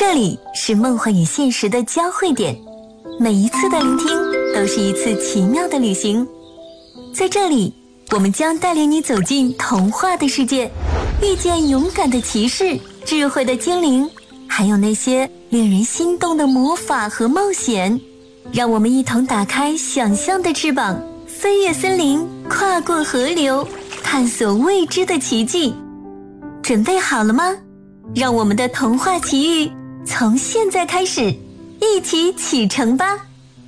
这里是梦幻与现实的交汇点，每一次的聆听都是一次奇妙的旅行。在这里，我们将带领你走进童话的世界，遇见勇敢的骑士、智慧的精灵，还有那些令人心动的魔法和冒险。让我们一同打开想象的翅膀，飞越森林，跨过河流，探索未知的奇迹。准备好了吗？让我们的童话奇遇从现在开始，一起启程吧！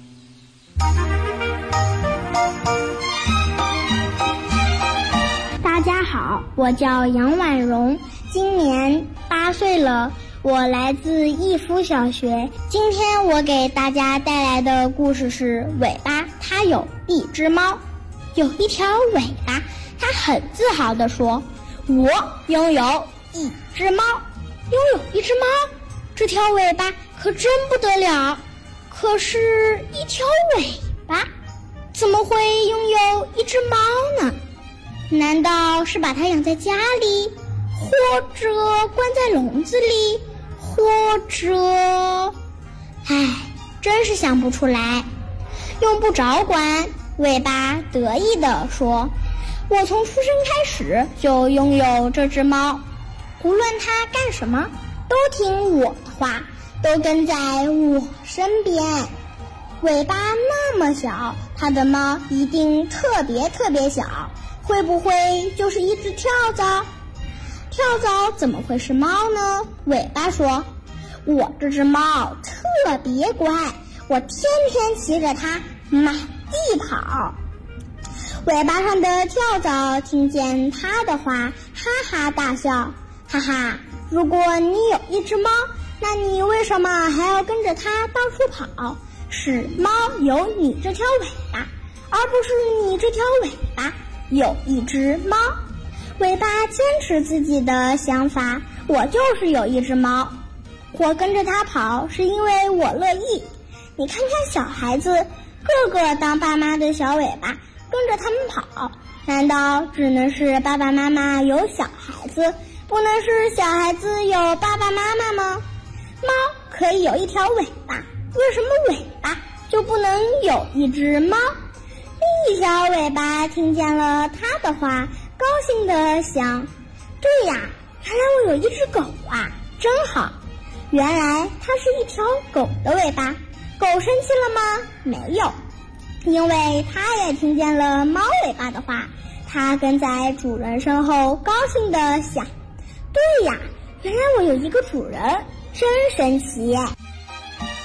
大家好，我叫杨婉蓉，今年8岁了，我来自逸夫小学。今天我给大家带来的故事是尾巴它有一只猫。有一条尾巴，它很自豪地说，我拥有一只猫。拥有一只猫，这条尾巴可真不得了。可是一条尾巴怎么会拥有一只猫呢？难道是把它养在家里，或者关在笼子里，或者……真是想不出来。用不着管，尾巴得意地说，我从出生开始就拥有这只猫，无论它干什么都听我的话，都跟在我身边。尾巴那么小，它的猫一定特别小，会不会就是一只跳蚤？跳蚤怎么会是猫呢？尾巴说，我这只猫特别乖，我天天骑着它满地跑。尾巴上的跳蚤听见它的话，哈哈大笑，哈哈，如果你有一只猫，那你为什么还要跟着它到处跑？是猫有你这条尾巴，而不是你这条尾巴有一只猫。尾巴坚持自己的想法，我就是有一只猫，我跟着它跑是因为我乐意。你看看小孩子，个个当爸妈的小尾巴，跟着他们跑，难道只能是爸爸妈妈有小孩子，不能是小孩子有爸爸妈妈吗？猫可以有一条尾巴，为什么尾巴就不能有一只猫？另一条尾巴听见了他的话，高兴地想，对呀，原来我有一只狗啊，真好。原来它是一条狗的尾巴。狗生气了吗？没有，因为它也听见了猫尾巴的话，它跟在主人身后高兴地想，对呀，原来我有一个主人，真神奇。